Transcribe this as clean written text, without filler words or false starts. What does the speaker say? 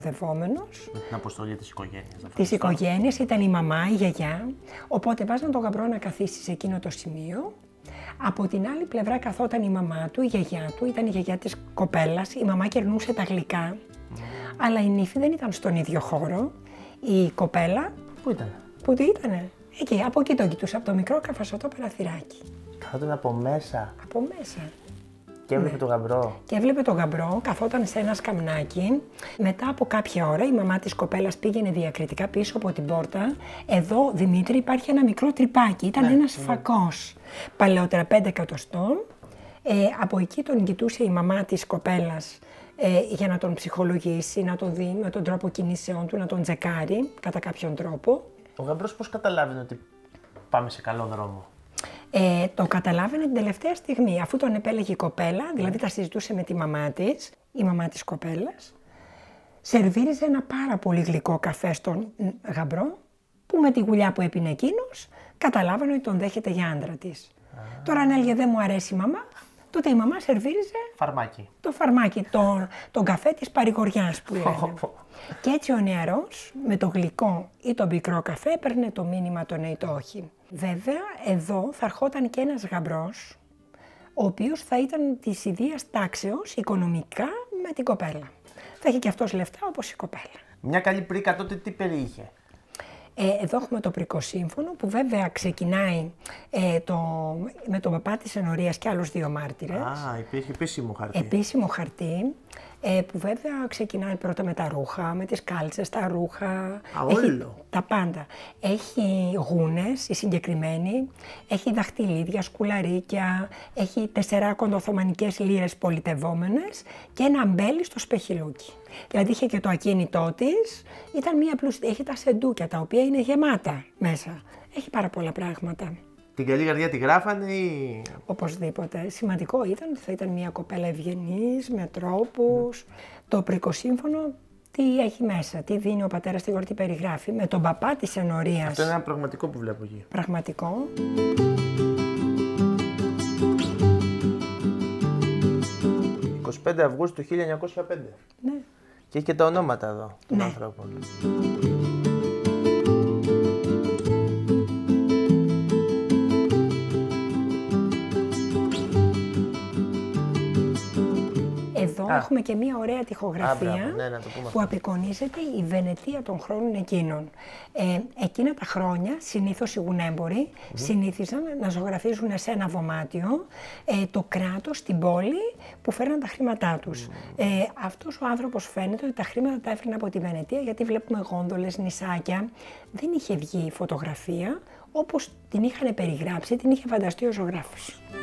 Δευόμενος. Με την αποστολή της οικογένειας. Της οικογένειας ήταν η μαμά, η γιαγιά, οπότε βάζαν τον γαμπρό να καθίσει σε εκείνο το σημείο. Από την άλλη πλευρά καθόταν η μαμά του, η γιαγιά του, ήταν η γιαγιά της κοπέλας, η μαμά κερνούσε τα γλυκά, αλλά η νύφη δεν ήταν στον ίδιο χώρο. Η κοπέλα... Πού ήταν? Πού ήτανε? Εκεί, από εκεί τον κοιτούσε, από το μικρό καφασωτό παραθυράκι. Καθόταν από μέσα. Από μέσα. Και έβλεπε τον γαμπρό. Και έβλεπε τον γαμπρό, καθόταν σε ένα σκαμνάκι. Μετά από κάποια ώρα η μαμά της κοπέλας πήγαινε διακριτικά πίσω από την πόρτα. Εδώ, Δημήτρη, υπάρχει ένα μικρό τρυπάκι. Ήταν ένας φακός. Παλαιότερα 5 εκατοστών. Από εκεί τον κοιτούσε η μαμά της κοπέλας για να τον ψυχολογήσει, να τον δει με τον τρόπο κινήσεών του, να τον τσεκάρει κατά κάποιον τρόπο. Ο γαμπρός πώς καταλάβαινε ότι πάμε σε καλό δρόμο? Το καταλάβαινε την τελευταία στιγμή, αφού τον επέλεγε η κοπέλα, δηλαδή τα συζητούσε με τη μαμά της, η μαμά της κοπέλας, σερβίριζε ένα πάρα πολύ γλυκό καφέ στον γαμπρό, που με τη γουλιά που έπινε εκείνος, καταλάβαινε ότι τον δέχεται για άντρα της. Τώρα αν έλεγε δεν μου αρέσει η μαμά, τότε η μαμά σερβίριζε φαρμάκι. Το φαρμάκι, τον καφέ της παρηγοριάς που λένε. Και έτσι ο νεαρός με το γλυκό ή το πικρό καφέ έπαιρνε το μήνυμα το ναι ή το όχι. Βέβαια, εδώ θα ερχόταν και ένας γαμπρός, ο οποίος θα ήταν της ιδίας τάξεως οικονομικά με την κοπέλα. Θα είχε και αυτός λεφτά όπως η κοπέλα. Μια καλή πρίκα τότε τι περιείχε? Εδώ έχουμε το πρικό σύμφωνο που βέβαια ξεκινάει με τον παπά της ενορίας και άλλους 2 μάρτυρες. Υπήρχε επίσημο χαρτί. Επίσημο χαρτί, που βέβαια ξεκινάει πρώτα με τα ρούχα, με τις κάλτσες, τα ρούχα. Όλο. Τα πάντα. Έχει γούνες, η συγκεκριμένη, έχει δαχτυλίδια, σκουλαρίκια, έχει 4 κοντοθωμανικές λίρες πολιτευόμενες και ένα αμπέλι στο σπεχιλούκι. Δηλαδή είχε και το ακίνητό της, ήταν μία έχει τα σεντούκια τα οποία είναι γεμάτα μέσα. Έχει πάρα πολλά πράγματα. Την καλή καρδιά τη γράφανε ή... Οπωσδήποτε. Σημαντικό ήταν ότι θα ήταν μια κοπέλα ευγενής, με τρόπους. Το πρικό σύμφωνο τι έχει μέσα, τι δίνει ο πατέρας στη γιορτή περιγράφει, με τον παπά της ενορίας. Αυτό είναι ένα πραγματικό που βλέπω εκεί. Πραγματικό. «25 Αυγούστου 1905». Ναι. Και έχει και τα ονόματα εδώ των ανθρώπων. Εδώ έχουμε και μία ωραία τοιχογραφία που απεικονίζεται η Βενετία των χρόνων εκείνων. Εκείνα τα χρόνια, συνήθως οι γουνέμποροι συνήθιζαν να ζωγραφίζουν σε ένα δωμάτιο το κράτος, την πόλη που φέρναν τα χρήματά τους. Αυτός ο άνθρωπος φαίνεται ότι τα χρήματα τα έφερνε από τη Βενετία, γιατί βλέπουμε γόνδολες, νησάκια. Δεν είχε βγει η φωτογραφία όπως την είχαν περιγράψει, την είχε φανταστεί ο ζωγράφος.